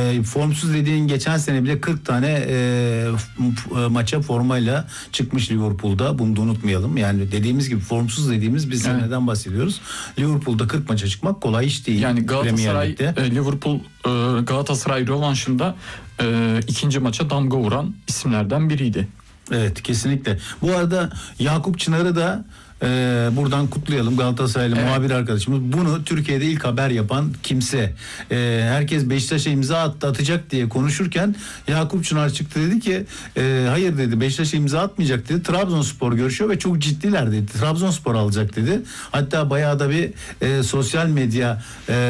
formsuz dediğin geçen sene bile 40 tane maça formayla çıkmış Liverpool'da. Bunu da unutmayalım. Yani dediğimiz gibi formsuz dediğimiz bir seneden bahsediyoruz. Liverpool'da 40 maça çıkmak kolay iş değil. Yani Galatasaray Liverpool Galatasaray rövanşında ikinci maça damga vuran isimlerden biriydi. Evet, kesinlikle. Bu arada Yakup Çınar'ı da buradan kutlayalım, Galatasaraylı muhabir arkadaşımız. Bunu Türkiye'de ilk haber yapan kimse. Herkes Beşiktaş'a imza atacak diye konuşurken Yakup Çınar çıktı, dedi ki hayır dedi, Beşiktaş'a imza atmayacak dedi. Trabzonspor görüşüyor ve çok ciddiler dedi. Trabzonspor alacak dedi. Hatta bayağı da bir sosyal medya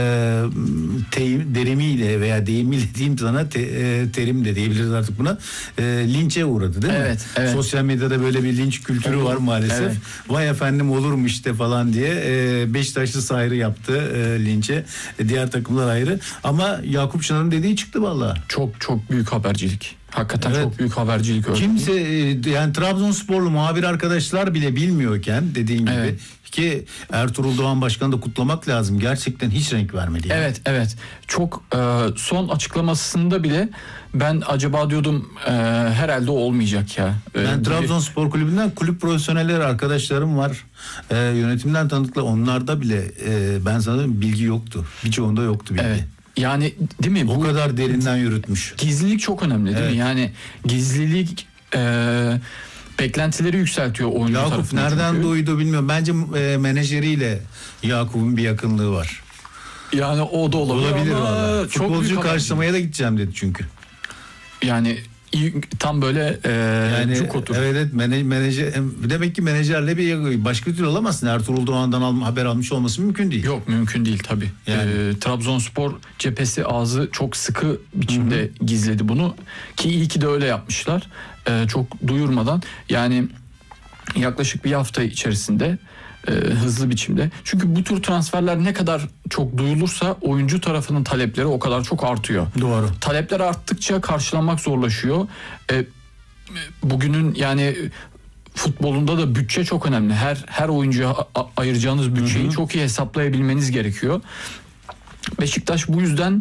derimiyle veya deyimiyle diyeyim sana, terim de diyebiliriz artık buna, linçe uğradı değil mi? Evet. Sosyal medyada böyle bir linç kültürü var maalesef. Evet. Vay efendim olur mu işte falan diye Beşiktaşlı ayrı yaptı linçe, diğer takımlar ayrı, ama Yakup Çınar'ın dediği çıktı vallahi. Çok büyük habercilik. Hakikaten çok büyük habercilik öyle. Kimse yani Trabzonsporlu muhabir arkadaşlar bile bilmiyorken dediğin gibi ki Ertuğrul Doğan Başkan'ı da kutlamak lazım. Gerçekten hiç renk vermedi. Yani. Evet. Çok son açıklamasında bile ben acaba diyordum herhalde olmayacak ya. Ben Trabzonspor Kulübü'nden kulüp profesyonelleri arkadaşlarım var. Yönetimden tanıdıklar, onlarda bile ben sana bilgi yoktu. Birçoğunda yoktu bilgi. Evet. Yani değil mi? O kadar derinden yürütmüş. Gizlilik çok önemli değil mi? Yani gizlilik beklentileri yükseltiyor oyuncu tarafından. Yakup nereden duydu bilmiyorum. Bence menajeriyle Yakup'un bir yakınlığı var. Yani o da olabilir ama futbolcu karşılamaya da gideceğim dedi çünkü. Yani tam böyle yani cuk otur. Evet menajer, demek ki menajerle bir başka türlü olamazsın. Ertuğrul Doğan'dan haber almış olması mümkün değil. Yok, mümkün değil tabii. Yani. Trabzonspor cephesi ağzı çok sıkı biçimde gizledi bunu, ki iyi ki de öyle yapmışlar. Çok duyurmadan, yani yaklaşık bir hafta içerisinde hızlı biçimde. Çünkü bu tür transferler ne kadar çok duyulursa oyuncu tarafının talepleri o kadar çok artıyor. Doğru. Talepler arttıkça karşılamak zorlaşıyor. Bugünün yani futbolunda da bütçe çok önemli. Her oyuncuya ayıracağınız bütçeyi çok iyi hesaplayabilmeniz gerekiyor. Beşiktaş bu yüzden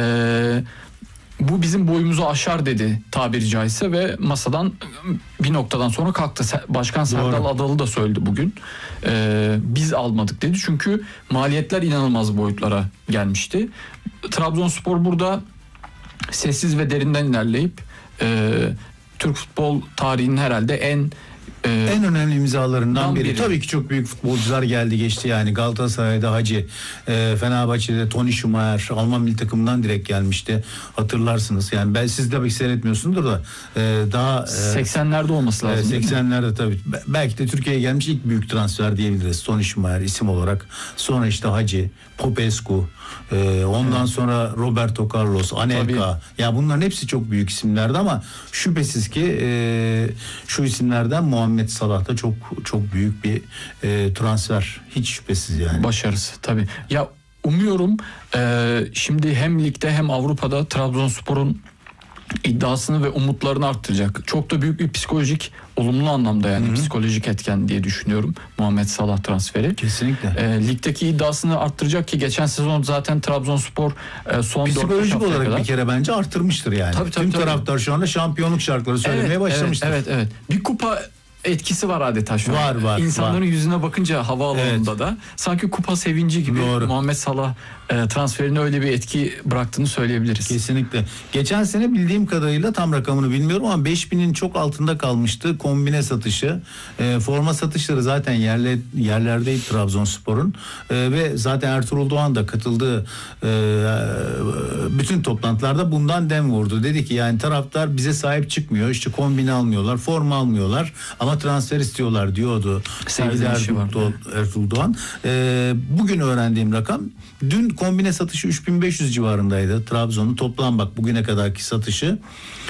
bu bizim boyumuzu aşar dedi tabiri caizse ve masadan bir noktadan sonra kalktı. Başkan Serdal Adalı da söyledi bugün. Biz almadık dedi. Çünkü maliyetler inanılmaz boyutlara gelmişti. Trabzonspor burada sessiz ve derinden ilerleyip Türk futbol tarihinin herhalde en önemli imzalarından biri. Tabii ki çok büyük futbolcular geldi geçti yani. Galatasaray'da Hacı, Fenerbahçe'de Toni Schumacher, Alman milli takımından direkt gelmişti. Hatırlarsınız. Yani siz de seyretmiyorsundur da daha 80'lerde olması lazım. 80'lerde tabii. Belki de Türkiye'ye gelmiş ilk büyük transfer diyebiliriz. Toni Schumacher isim olarak. Sonra işte Hacı, Popescu, ondan sonra Roberto Carlos, Anelka. Ya bunların hepsi çok büyük isimlerdi ama şüphesiz ki şu isimlerden Muhammed Salah da çok büyük bir transfer. Hiç şüphesiz yani. Başarısı tabii. Ya umuyorum şimdi hem ligde hem Avrupa'da Trabzonspor'un iddiasını ve umutlarını arttıracak. Çok da büyük bir psikolojik, olumlu anlamda yani psikolojik etken diye düşünüyorum Muhammed Salah transferi. Kesinlikle. Ligdeki iddiasını arttıracak ki geçen sezon zaten Trabzonspor son psikolojik olarak bir kere bence arttırmıştır yani. Tüm taraftar şu anda şampiyonluk şarkıları söylemeye başlamıştır. Evet. Bir kupa etkisi var adeta şu an. Var. İnsanların yüzüne bakınca havaalanında da sanki kupa sevinci gibi. Doğru. Muhammed Salah transferine öyle bir etki bıraktığını söyleyebiliriz. Kesinlikle. Geçen sene bildiğim kadarıyla tam rakamını bilmiyorum ama 5000'in çok altında kalmıştı kombine satışı. Forma satışları zaten yerlerdeydi Trabzonspor'un. Ve zaten Ertuğrul Doğan da katıldığı bütün toplantılarda bundan dem vurdu. Dedi ki yani taraftar bize sahip çıkmıyor. İşte kombine almıyorlar, forma almıyorlar ama transfer istiyorlar diyordu sevgili Ertuğrul Doğan. Bugün öğrendiğim rakam, dün kombine satışı 3500 civarındaydı Trabzon'un toplam bugüne kadarki satışı.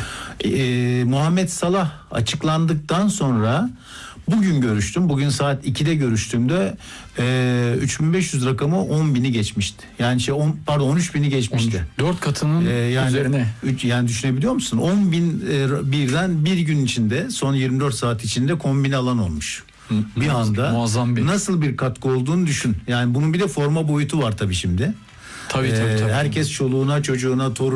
Muhammed Salah açıklandıktan sonra bugün görüştüm. Bugün saat 2'de görüştüğümde 3500 rakamı 10.000'i geçmişti. Yani 13.000'i geçmişti. 4 katının üzerine. Yani düşünebiliyor musun? 10.000 birden bir gün içinde, son 24 saat içinde kombine alan olmuş. Bir anda nasıl bir katkı olduğunu düşün. Yani bunun bir de forma boyutu var tabii şimdi. Tabii. Herkes çoluğuna, çocuğuna, torununa